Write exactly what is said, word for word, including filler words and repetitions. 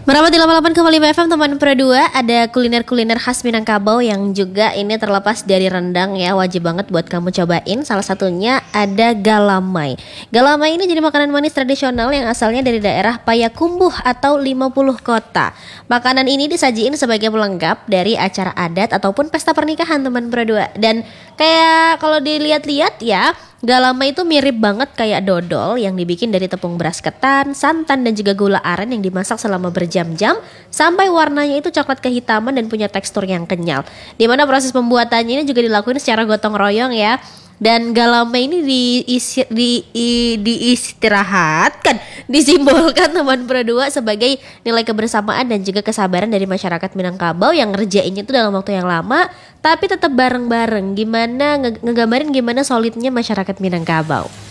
Merawat di delapan puluh delapan koma lima F M teman Pro dua, ada kuliner-kuliner khas Minangkabau yang juga ini terlepas dari rendang ya, wajib banget buat kamu cobain. Salah satunya ada galamai. Galamai ini jadi makanan manis tradisional yang asalnya dari daerah Payakumbuh atau lima puluh kota. Makanan ini disajiin sebagai pelengkap dari acara adat ataupun pesta pernikahan teman Pro dua. Dan kayak kalau dilihat-lihat ya, galamai itu mirip banget kayak dodol yang dibikin dari tepung beras ketan, santan dan juga gula aren yang dimasak selama berjam-jam sampai warnanya itu coklat kehitaman dan punya tekstur yang kenyal. Dimana proses pembuatannya ini juga dilakukan secara gotong royong ya. Dan galamai ini diisi, di, i, diistirahatkan, disimbolkan teman Pro dua sebagai nilai kebersamaan dan juga kesabaran dari masyarakat Minangkabau yang ngerjainnya itu dalam waktu yang lama tapi tetap bareng-bareng. Gimana nge- ngegambarin gimana solidnya masyarakat Minangkabau.